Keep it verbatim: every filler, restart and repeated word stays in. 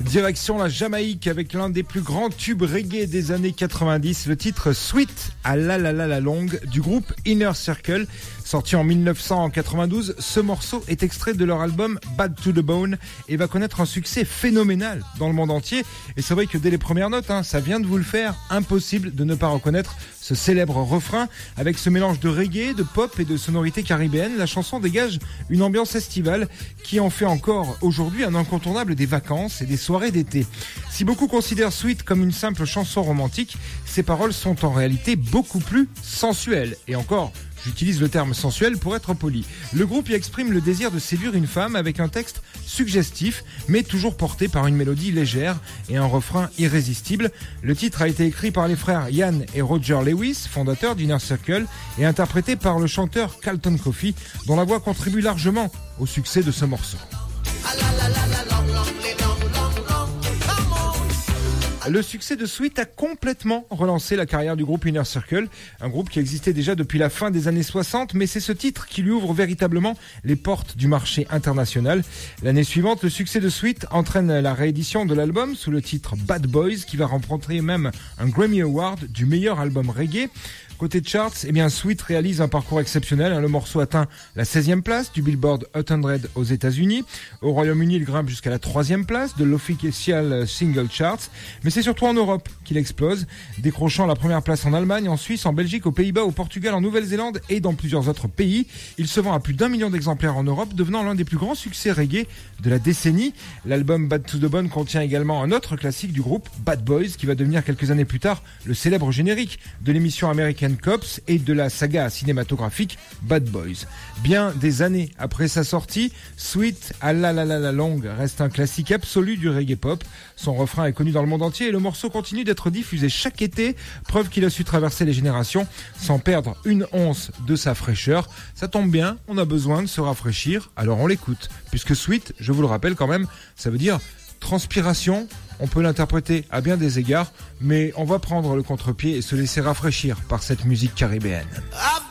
Direction la Jamaïque avec l'un des plus grands tubes reggae des années quatre-vingt-dix, le titre Sweet à la la la la longue du groupe Inner Circle. Sorti en dix-neuf cent quatre-vingt-douze, ce morceau est extrait de leur album Bad to the Bone et va connaître un succès phénoménal dans le monde entier. Et c'est vrai que dès les premières notes, hein, ça vient de vous le faire, impossible de ne pas reconnaître ce célèbre refrain. Avec ce mélange de reggae, de pop et de sonorités caribéennes, la chanson dégage une ambiance estivale qui en fait encore aujourd'hui un incontournable des vacances et des soirées d'été. Si beaucoup considèrent Sweet comme une simple chanson romantique, ses paroles sont en réalité beaucoup plus sensuelles. Et encore, j'utilise le terme sensuel pour être poli. Le groupe y exprime le désir de séduire une femme avec un texte suggestif, mais toujours porté par une mélodie légère et un refrain irrésistible. Le titre a été écrit par les frères Ian et Roger Lewis, fondateurs d'Inner Circle, et interprété par le chanteur Carlton Coffey, dont la voix contribue largement au succès de ce morceau. Le succès de Sweet a complètement relancé la carrière du groupe Inner Circle, un groupe qui existait déjà depuis la fin des années soixante, mais c'est ce titre qui lui ouvre véritablement les portes du marché international. L'année suivante, le succès de Sweet entraîne la réédition de l'album sous le titre Bad Boys, qui va remporter même un Grammy Award du meilleur album reggae. Côté charts, eh bien Sweet réalise un parcours exceptionnel. Le morceau atteint la seizième place du Billboard Hot cent aux États-Unis. Au Royaume-Uni, il grimpe jusqu'à la troisième place de l'Official Single Charts. Mais c'est surtout en Europe qu'il explose, décrochant la première place en Allemagne, en Suisse, en Belgique, aux Pays-Bas, au Portugal, en Nouvelle-Zélande et dans plusieurs autres pays. Il se vend à plus d'un million d'exemplaires en Europe, devenant l'un des plus grands succès reggae de la décennie. L'album Bad to the Bone contient également un autre classique du groupe, Bad Boys, qui va devenir quelques années plus tard le célèbre générique de l'émission American Cops et de la saga cinématographique Bad Boys. Bien des années après sa sortie, Sweet à la la la la longue reste un classique absolu du reggae pop. Son refrain est connu dans le monde entier et le morceau continue d'être diffusé chaque été, preuve qu'il a su traverser les générations sans perdre une once de sa fraîcheur. Ça tombe bien, on a besoin de se rafraîchir, alors on l'écoute. Puisque Sweet, je vous le rappelle quand même, ça veut dire transpiration. On peut l'interpréter à bien des égards, mais on va prendre le contre-pied et se laisser rafraîchir par cette musique caribéenne. Ah